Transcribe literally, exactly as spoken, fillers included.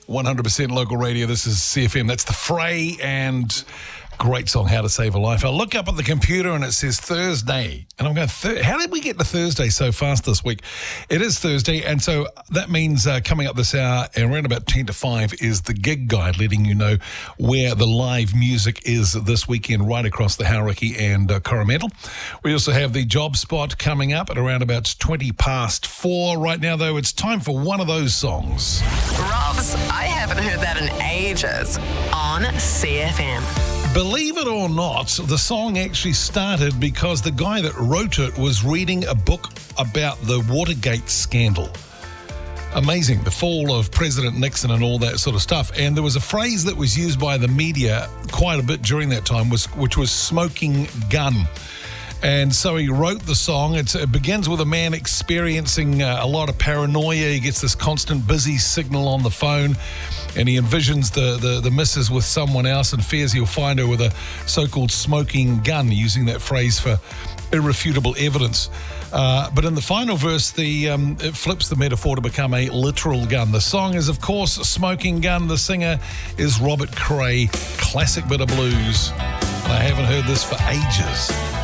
one hundred percent local radio. This is C F M. That's The Fray and great song, How to Save a Life. I look up at the computer and it says Thursday. And I'm going, Thur- how did we get to Thursday so fast this week? It is Thursday. And so that means uh, coming up this hour and around about ten to five is the gig guide, letting you know where the live music is this weekend right across the Hauraki and uh, Coromandel. We also have the job spot coming up at around about twenty past four. Right now, though, it's time for one of those songs. Robs, I haven't heard that in ages on C F M. Believe it or not, the song actually started because the guy that wrote it was reading a book about the Watergate scandal. Amazing, the fall of President Nixon and all that sort of stuff. And there was a phrase that was used by the media quite a bit during that time, was which was smoking gun. And so he wrote the song. It's, it begins with a man experiencing uh, a lot of paranoia. He gets this constant busy signal on the phone, and he envisions the, the, the missus with someone else and fears he'll find her with a so-called smoking gun, using that phrase for irrefutable evidence. Uh, but in the final verse, the um, it flips the metaphor to become a literal gun. The song is, of course, Smoking Gun. The singer is Robert Cray. Classic bit of blues. And I haven't heard this for ages.